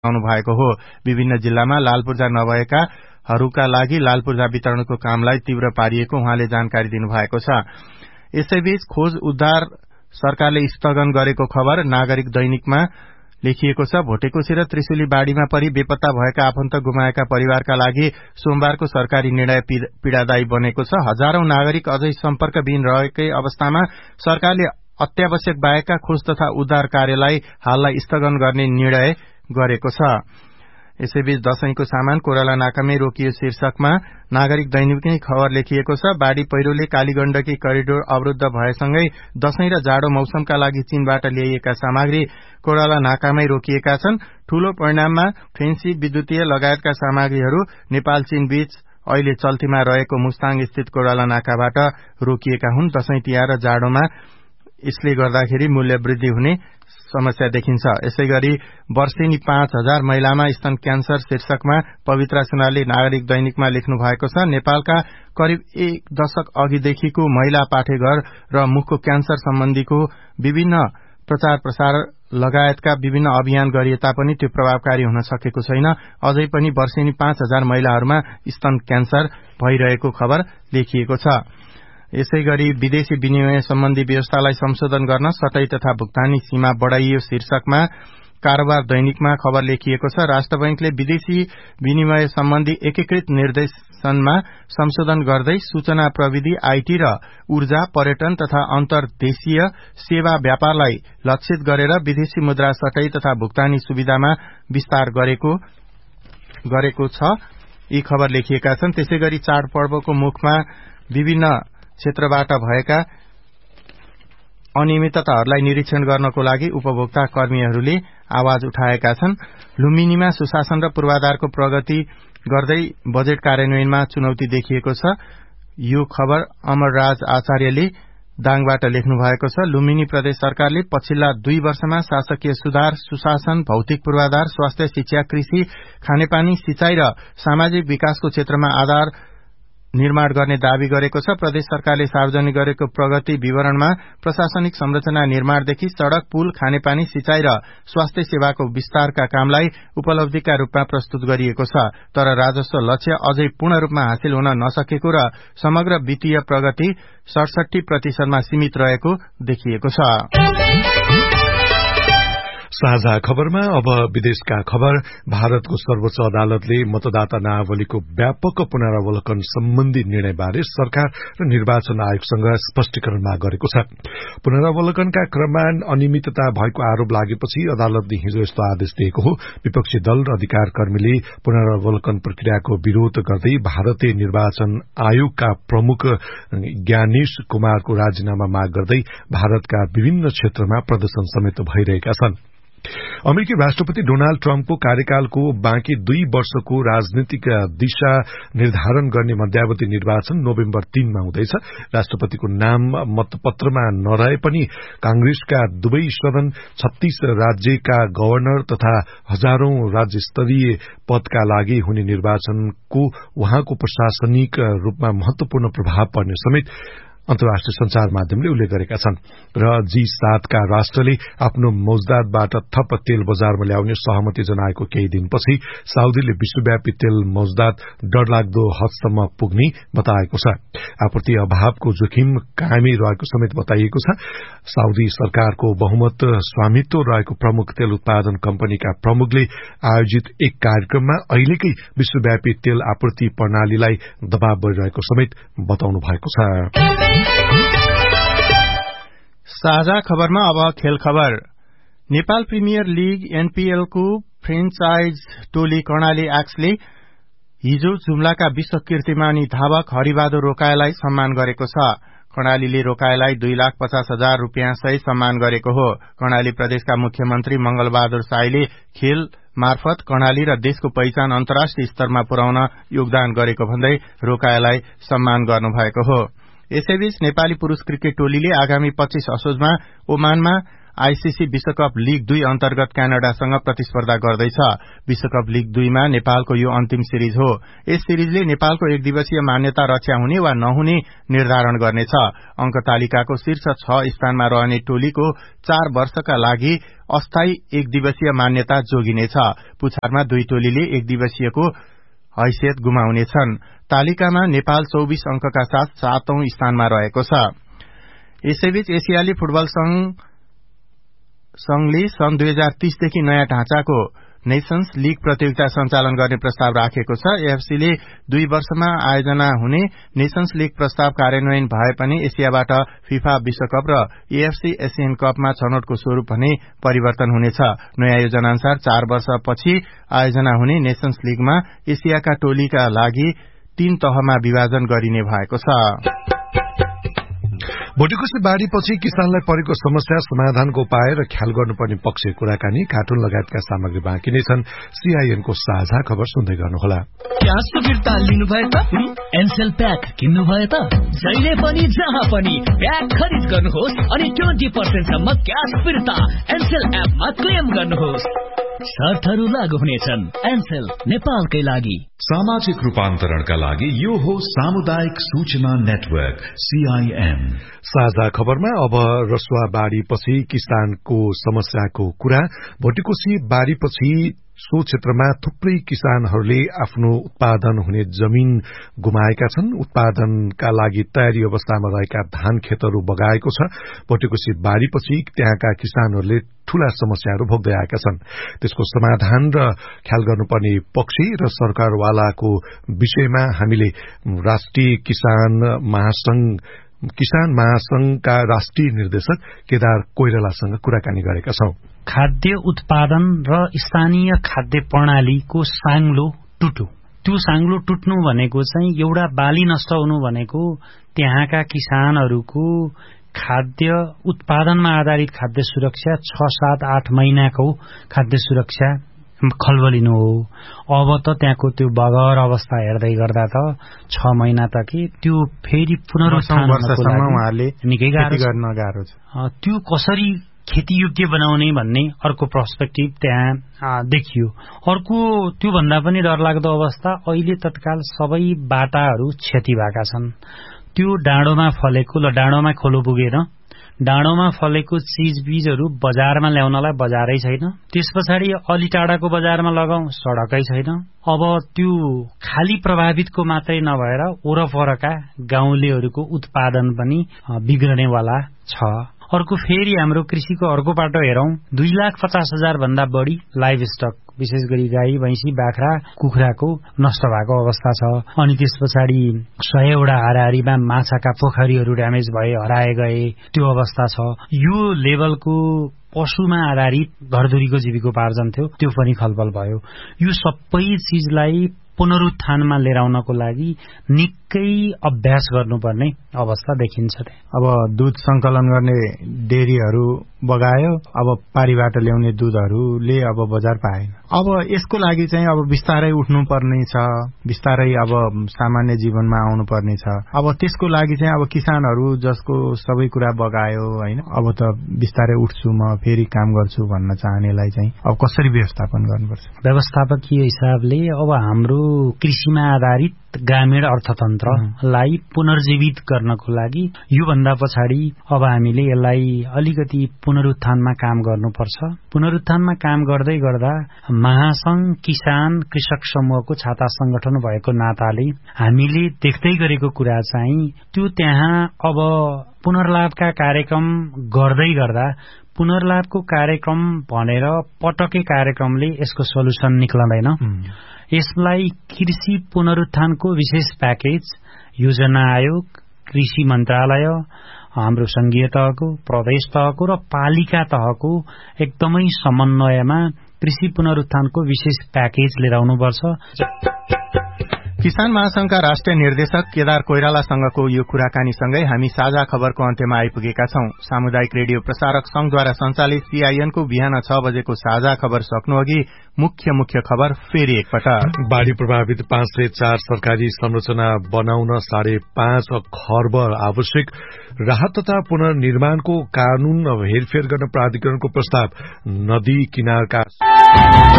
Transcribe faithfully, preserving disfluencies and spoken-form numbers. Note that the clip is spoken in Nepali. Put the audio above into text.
आउनु भएको हो। विभिन्न जिल्लामा लाल पूर्जा नभएकाहरूका लागि लाल पूर्जा वितरणको कामलाई तीव्र पारिएको उहाँले जानकारी दिनुभएको छ। यसैबीच खोज उद्धार सरकारले स्थगन गरेको खबर नागरिक दैनिकमा लेखिएको छ। भोटेकोशी र त्रिशुली बाढ़ीमा परि बेपत्ता भएका आफन्त गुमाएका परिवारका लागि सोमबारको सरकारी निर्णय पीड़ादायी बनेको छ। हजारौं नागरिक अझै सम्पर्कविहीन रहेकै अवस्थामा सरकारले अत्यावश्यक बाहेकका खोज तथा उद्धार कार्यलाई हाललाई स्थगन गर्ने निर्णय गरेको छ। यसैबीच दशैंको सामान कोराला नाकामै रोकियो शीर्षकमा नागरिक दैनिकमै खबर लेखिएको छ। बाढ़ी पहिरोले कालीगण्डकी करिडोर अवरुद्ध भएसँगै दशैं र जाडो मौसमका लागि चीनबाट ल्याइएका सामग्री कोराला नाकामै रोकिएका छन्। ठूलो परिणाममा फेन्सी विद्युतीय लगायतका सामग्रीहरू नेपाल चीन बीच अहिले चल्तीमा रहेको मुस्ताङ स्थित कोराला नाकाबाट रोकिएका हुन्। दशैं तिहार र जाडोमा यसले गर्दाखेरि मूल्य वृद्धि हुने समस्या देखिन्छ। यसैगरी वर्षेनी पाँच हजार महिलामा स्तन क्यान्सर शीर्षकमा पवित्रा सुनारले नागरिक दैनिकमा लेख्नु भएको छ। नेपालका करिब एक दशक अघिदेखिको महिला पाठेघर र मुखको क्यान्सर सम्बन्धीको विभिन्न प्रचार प्रसार लगायतका विभिन्न अभियान गरिए तापनि त्यो प्रभावकारी हुन सकेको छैन। अझै पनि वर्षेनी पाँच हजार महिलाहरूमा स्तन क्यान्सर भइरहेको खबर लेखिएको छ। यसैगरी विदेशी विनिमय सम्बन्धी व्यवस्थालाई संशोधन गर्न सटै तथा भुक्तानी सीमा बढ़ाइयो शीर्षकमा कारोबार दैनिकमा खबर लेखिएको छ। राष्ट्र बैंकले विदेशी विनिमय सम्बन्धी एकीकृत निर्देशनमा संशोधन गर्दै सूचना प्रविधि, आईटी र ऊर्जा, पर्यटन तथा अन्तर्देशीय सेवा व्यापारलाई लक्षित गरेर विदेशी मुद्रा सटै तथा भुक्तानी सुविधामा विस्तार गरेको गरेको छ। यी खबर लेखिएका छन्। त्यसैगरी चाडपर्वको मुखमा विभिन्न क्षेत्रबाट भएका अनियमितताहरूलाई निरीक्षण गर्नको लागि उपभोक्ता कर्मीहरूले आवाज उठाएका छन्। लुम्बिनीमा सुशासन र पूर्वाधारको प्रगति गर्दै बजेट कार्यान्वयनमा चुनौती देखिएको छ। यो खबर अमरराज आचार्यले दाङबाट लेख्नु भएको छ। लुम्बिनी प्रदेश सरकारले पछिल्ला दुई वर्षमा शासकीय सुधार, सुशासन, भौतिक पूर्वाधार, स्वास्थ्य, शिक्षा, कृषि, खानेपानी, सिंचाई र सामाजिक विकासको क्षेत्रमा आधार निर्माण गर्ने दावी गरेको छ। प्रदेश सरकारले सार्वजनिक गरेको प्रगति विवरणमा प्रशासनिक संरचना निर्माणदेखि सड़क, पुल, खानेपानी, सिंचाई र स्वास्थ्य सेवाको विस्तारका कामलाई उपलब्धिका रूपमा प्रस्तुत गरिएको छ। तर राजस्व लक्ष्य अझै पूर्ण रूपमा हासिल हुन नसकेको र समग्र वित्तीय प्रगति सडसठी प्रतिशतमा सीमित रहेको देखिएको छ। साझा खबरमा अब विदेशका खबर। भारतको सर्वोच्च अदालतले मतदाता नावलीको व्यापक पुनरावलोकन सम्बन्धी निर्णयबारे सरकार र निर्वाचन आयोगसँग स्पष्टीकरण माग गरेको छ। पुनरावलोकनका क्रममा अनियमितता भएको आरोप लागेपछि अदालतले हिजो यस्तो आदेश दिएको हो। विपक्षी दल र अधिकार कर्मीले पुनरावलोकन प्रक्रियाको विरोध गर्दै भारतीय निर्वाचन आयोगका प्रमुख ज्ञानेश कुमारको राजीनामा माग गर्दै भारतका विभिन्न क्षेत्रमा प्रदर्शन समेत भइरहेका छन्। अमेरिकी राष्ट्रपति डोनाल्ड ट्रम्पको कार्यकालको बाँकी दुई वर्षको राजनीतिक दिशा निर्धारण गर्ने मध्यावधि निर्वाचन नोभेम्बर तीनमा हुँदैछ। राष्ट्रपतिको नाम मतपत्रमा नरहे पनि कांग्रेसका दुवै सदन, छत्तीस राज्यका गवर्नर तथा हजारौं राज्य स्तरीय पदका लागि हुने निर्वाचनको उहाँको प्रशासनिक रूपमा महत्वपूर्ण प्रभाव पर्ने समेत अन्तर्राष्ट्रिय संचार माध्यमले उल्लेख गरेका छन्। र जी सात का राष्ट्रले आफ्नो मौजदातबाट थप तेल बजारमा ल्याउने सहमति जनाएको केही दिनपछि साउदीले विश्वव्यापी तेल मौजदात डरलाग्दो हदसम्म पुग्ने बताएको छ। आपूर्ति अभावको जोखिम कायमै रहेको समेत बताइएको छ। साउदी सरकारको बहुमत स्वामित्व रहेको प्रमुख तेल उत्पादन कम्पनीका प्रमुखले आयोजित एक कार्यक्रममा अहिलेकै विश्वव्यापी तेल आपूर्ति प्रणालीलाई दबाव बढ़िरहेको समेत बताउनु भएको छ। साझा खबरमा अब खेल खबर। नेपाल प्रिमियर लीग एनपीएल को फ्रेन्चाइज टोली कर्णाली एक्सले हिजो जुम्लाका विश्व कीर्तिमानी धावक हरिबहादुर रोकाएलाई सम्मान गरेको छ। कर्णालीले रोकाएलाई दुई लाख पचास हजार रूपियाँ सहित सम्मान गरेको हो। कर्णाली प्रदेशका मुख्यमन्त्री मंगलबहादुर साईले खेल मार्फत कर्णाली र देशको पहिचान अन्तर्राष्ट्रिय स्तरमा पुर्याउन योगदान गरेको भन्दै रोकाएलाई सम्मान गर्नुभएको हो। यसैबीच नेपाली पुरूष क्रिकेट टोलीले आगामी पच्चीस असोजमा ओमानमा आईसीसी विश्वकप लीग दुई अन्तर्गत क्यानाडासँग प्रतिस्पर्धा गर्दैछ। विश्वकप लीग दुईमा नेपालको यो अन्तिम सिरिज हो। यस सिरिजले नेपालको एक दिवसीय मान्यता रक्षा हुने वा नहुने निर्धारण गर्नेछ। अंक तालिकाको शीर्ष छ स्थानमा रहने टोलीको चार वर्षका लागि अस्थायी एक दिवसीय मान्यता जोगिनेछ। पुछारमा दुई टोलीले एक दिवसीयको हैसियत गुमाउनेछन्। तालिकामा नेपाल चौबीस अंकका साथ सातौं स्थानमा रहेको छ। यसैबीच एसियाली फुटबल संघले सन् दुई हजार तीसदेखि नयाँ ढाँचाको नेशन्स लीग प्रतियोगिता सञ्चालन गर्ने प्रस्ताव राखेको छ। एएफसीले दुई वर्षमा आयोजना हुने नेशन्स लीग प्रस्ताव कार्यान्वयन भए पनि एसियाबाट फिफा विश्वकप र एएफसी एसियन कपमा छनौटको स्वरूप भने परिवर्तन हुनेछ। नयाँ योजना अनुसार चार वर्षपछि आयोजना हुने नेशन्स लीगमा एसियाका टोलीका लागि तीन तहमा विभाजन गरिने भएको छ। भोटेकोशी बाढ़ीपछि किसानलाई परेको समस्या समाधानको उपाय र ख्याल गर्नुपर्ने पक्ष कुराकानी कार्टुन लगायतका सामग्री बाँकी नै छन्। सीआईएनको साझा खबर सुन्दै गर्नुहोला। क्यासको फिर्ता लिनु भयो त एनसेल प्याक किन्नु भयो त जहिले पनि जहाँ पनि प्याक खरिद गर्नुहोस् अनि ट्वेन्टी पर्सेन्ट सम्म क्यास फिर्ता एनसेल एपमा क्लेम गर्नुहोस्। शर्तहरू लागू हुनेछन्। एनसेल नेपालकै लागि। सामाजिक रूपान्तरणका लागि यो हो सामुदायिक सूचना नेटवर्क सीआईएन। साझा खबरमा अब रसुवा बाढ़ीपछि किसानको समस्याको कुरा। भोटेकोशी बाढ़ीपछि सो क्षेत्रमा थुप्रै किसानहरूले आफ्नो उत्पादन हुने जमीन गुमाएका छन्। उत्पादनका लागि तयारी अवस्थामा रहेका धान खेतहरू बगाएको छ। भोटेकोशी बाढ़ीपछि त्यहाँका किसानहरूले ठूला समस्याहरू भोग्दै आएका छन्। त्यसको समाधान र ख्याल गर्नुपर्ने पक्षी र सरकारवालाको विषयमा हामीले राष्ट्रिय किसान महासंघ किसान महासंघका राष्ट्रिय निर्देशक केदार कोइरालासँग कुराकानी गरेका छौं। खाद्य उत्पादन र स्थानीय खाद्य प्रणालीको साङ्लो टुटो, त्यो साङ्लो टुट्नु भनेको चाहिँ एउटा बाली नष्ट हुनु भनेको त्यहाँका किसानहरूको खाद्य उत्पादनमा आधारित खाद्य सुरक्षा छ सात आठ महिनाको खाद्य सुरक्षा खलबलिनु हो। अब त त्यहाँको त्यो बगर अवस्था हेर्दै गर्दा त छ महिना त के त्यो फेरि पुनरुत्थानले निकै गर्न गाह्रो छ। त्यो कसरी खेतीयोग्य बनाउने भन्ने अर्को पर्सपेक्टिभ त्यहाँ देखियो। अर्को त्योभन्दा पनि डरलाग्दो अवस्था अहिले तत्काल सबै बाटाहरू क्षति भएका छन्। त्यो डाँडोमा फलेको ल डाँडोमा खोलो पुगेन, डाँडोमा फलेको चीजबीजहरू बजारमा ल्याउनलाई बजारै छैन। त्यस पछाडि अलि टाढाको बजारमा लगाउँ सड़कै छैन। अब त्यो खाली प्रभावितको मात्रै नभएर वरपरका गाउँलेहरूको उत्पादन पनि बिग्रनेवाला छ। अर्को फेरि हाम्रो कृषिको अर्को पाटो हेरौं, दुई लाख पचास हजार भन्दा बढ़ी लाइभ स्टक विशेष गरी गाई भैंसी बाख्रा कुखुराको नष्ट भएको अवस्था छ। अनि त्यस पछाडि सयवटा हाराहारीमा माछाका पोखरीहरू ड्यामेज भए हराए गए त्यो अवस्था छ। यो लेभलको पशुमा आधारित घरधुरीको जीविकोपार्जन थियो त्यो पनि खलबल भयो। यो सबै चीजलाई पुनरुत्थानमा लिएर आउनको लागि निकै अभ्यास गर्नुपर्ने अवस्था देखिन्छ। अब दूध संकलन गर्ने डेरीहरू बगायो, अब पारीबाट ल्याउने दूधहरूले अब बजार पाएन। अब यसको लागि चाहिँ अब बिस्तारै उठ्नु पर्ने छ, बिस्तारै अब सामान्य जीवनमा आउनु पर्ने छ। अब त्यसको लागि चाहिँ अब किसानहरू जसको सबै कुरा बगायो हैन, अब त बिस्तारै उठ्छु म फेरि काम गर्छु भन्न चाहनेलाई चाहिँ अब कसरी व्यवस्थापन गर्नुपर्छ? व्यवस्थापकीय हिसाबले अब हाम्रो कृषिमा आधारित ग्रामीण अर्थतन्त्रलाई पुनर्जीवित गर्नको लागि यो भन्दा पछाडि अब हामीले यसलाई अलिकति पुनरुत्थानमा काम गर्नुपर्छ। पुनरुत्थानमा काम गर्दै गर्दा महासंघ किसान कृषक समूहको छाता संगठन भएको नाताले हामीले देख्दै गरेको कुरा चाहिँ त्यो त्यहाँ अब पुनर्लाभका कार्यक्रम गर्दै गर्दा पुनर्लाभको कार्यक्रम भनेर पटकै कार्यक्रमले यसको सोलुसन निक्लदैन। यसलाई कृषि पुनरुत्थानको विशेष प्याकेज योजना आयोग, कृषि मन्त्रालय, हाम्रो संघीय तहको, प्रदेश तहको र पालिका तहको एकदमै समन्वयमा कृषि पुनरुत्थानको विशेष प्याकेज लिएर आउनुपर्छ। किसान महासंघका राष्ट्रिय निर्देशक केदार कोइरालासँगको यो कुराकानीसँगै हामी साझा खबरको अन्त्यमा आइपुगेका छौं। सामुदायिक रेडियो प्रसारक संघद्वारा संचालित सीआईएनको बिहान छ बजेको साझा खबर सक्नु अघि मुख्य मुख्य खबर फेरि एकपटक। बाढ़ी प्रभावित पाँच सय चार सरकारी संरचना बनाउन साढे पाँच खर्ब आवश्यक। राहत तथा पुनर्निर्माणको कानून हेरफेर गर्न प्राधिकरणको प्रस्ताव। नदी किनारका